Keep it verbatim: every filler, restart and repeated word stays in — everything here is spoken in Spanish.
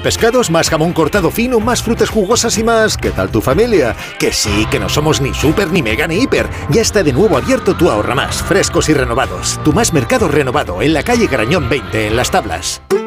pescados, más jamón cortado fino, más frutas jugosas y más... ¿Qué tal tu familia? Que sí, que no somos ni super, ni mega, ni hiper. Ya está de nuevo abierto tu Ahorra Más, frescos y renovados. Tu Más Mercado renovado, en la calle Garañón veinte, en Las Tablas.